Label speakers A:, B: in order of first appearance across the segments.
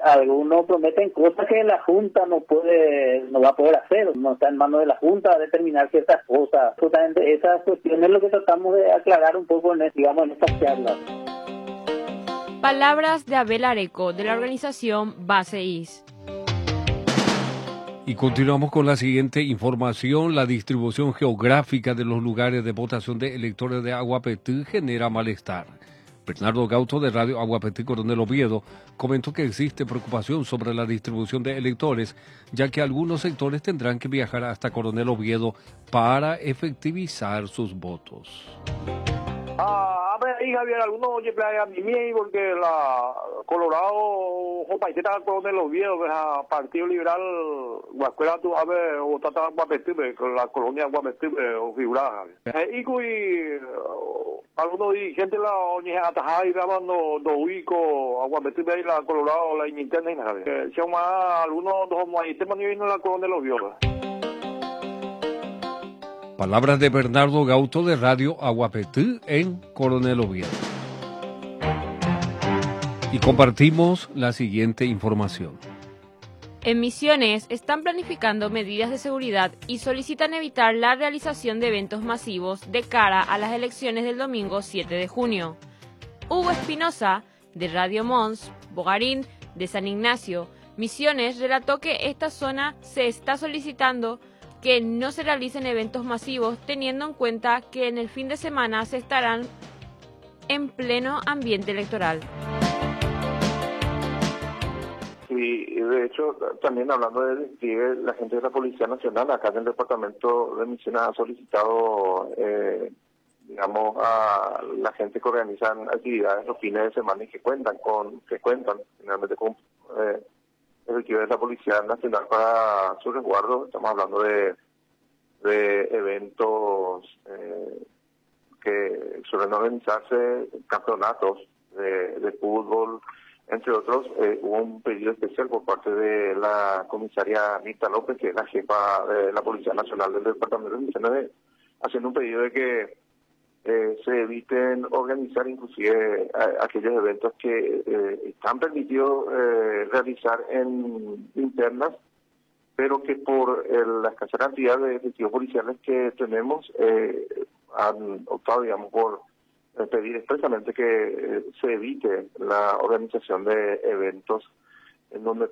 A: algunos prometen cosas que la Junta no va a poder hacer, no está en manos de la Junta determinar ciertas cosas. Justamente esas cuestiones es lo que tratamos de aclarar un poco en estas charlas.
B: Palabras de Abel Areco, de la organización Base-IS.
C: Y continuamos con la siguiente información. La distribución geográfica de los lugares de votación de electores de Aguapetí genera malestar. Bernardo Gauto, de Radio Aguapetí Coronel Oviedo, comentó que existe preocupación sobre la distribución de electores, ya que algunos sectores tendrán que viajar hasta Coronel Oviedo para efectivizar sus votos.
D: A ver, ahí Javier, algunos oye a mí porque la Colorado, Jopaiteta, Coronel Oviedo, a Partido Liberal, Guascuela, tú a ver, o Tata Guapetí, la colonia Guapetí, o figurada, y algunos dirigentes la oñe atajada y daban do uico, Guapetí, y la Colorado, la interna, y nada, se llama algunos dos temas y vino la Coronel Oviedo.
C: Palabras de Bernardo Gauto, de Radio Aguapetí en Coronel Oviedo. Y compartimos la siguiente información.
B: En Misiones están planificando medidas de seguridad y solicitan evitar la realización de eventos masivos de cara a las elecciones del domingo 7 de junio. Hugo Espinosa, de Radio Mons, Bogarín, de San Ignacio, Misiones, relató que esta zona se está solicitando que no se realicen eventos masivos, teniendo en cuenta que en el fin de semana se estarán en pleno ambiente electoral.
D: Sí, de hecho, también hablando de despliegue, la gente de la Policía Nacional, acá en el departamento de Misiones, ha solicitado, a la gente que organizan actividades los fines de semana y que cuentan finalmente con efectivos de la Policía Nacional para su resguardo. Estamos hablando de eventos que suelen organizarse, campeonatos de fútbol, entre otros. Hubo un pedido especial por parte de la comisaria Anita López, que es la jefa de la Policía Nacional del Departamento de Misiones, haciendo un pedido de que se eviten organizar inclusive aquellos eventos que están permitidos realizar en internas, pero que por la escasa cantidad de efectivos policiales que tenemos han optado, por pedir expresamente que se evite la organización de eventos en donde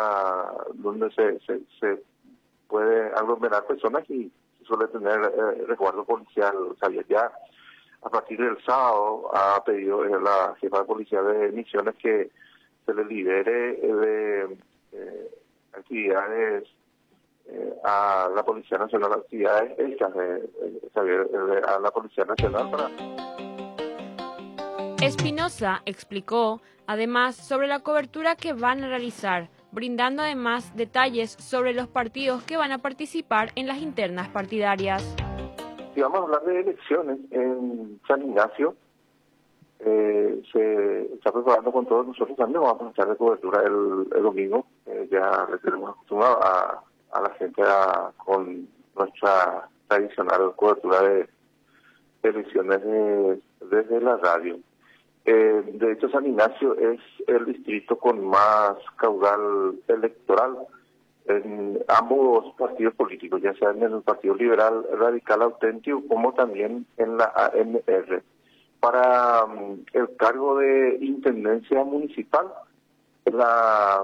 D: se puede aglomerar personas y se suele tener resguardo policial. Ya a partir del sábado ha pedido la jefa de policía de Misiones que se le libere de actividades a la Policía Nacional, actividades extras a la Policía Nacional para...
B: Espinosa explicó además sobre la cobertura que van a realizar, brindando además detalles sobre los partidos que van a participar en las internas partidarias.
D: Si vamos a hablar de elecciones en San Ignacio, se está preparando con todos nosotros. También vamos a estar de cobertura el domingo. Ya le tenemos acostumbrado a la gente con nuestra tradicional cobertura de elecciones desde la radio. De hecho, San Ignacio es el distrito con más caudal electoral en ambos partidos políticos, ya sea en el Partido Liberal Radical Auténtico como también en la ANR. Para el cargo de intendencia municipal, la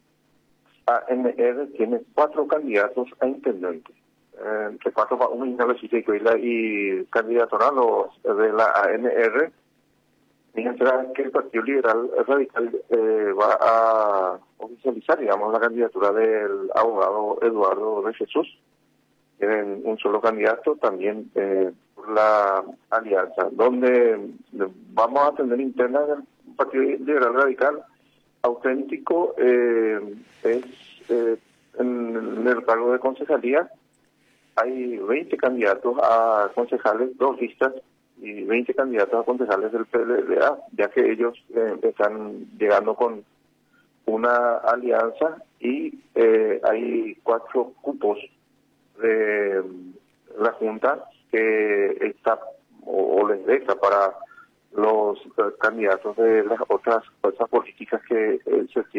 D: ANR tiene 4 candidatos a intendente. Entre 4 va uno y candidato a los de la ANR, mientras que el Partido Liberal Radical va a oficializar, la candidatura del abogado Eduardo de Jesús. Tienen un solo candidato, también por la alianza, donde vamos a tener interna del Partido Liberal Radical Auténtico, es en el cargo de concejalía. Hay 20 candidatos a concejales, 2 listas, y 20 candidatos a concejales del PLDA, ya que ellos están llegando con una alianza y hay 4 cupos de la Junta que está o les deja para los candidatos de las otras fuerzas políticas que se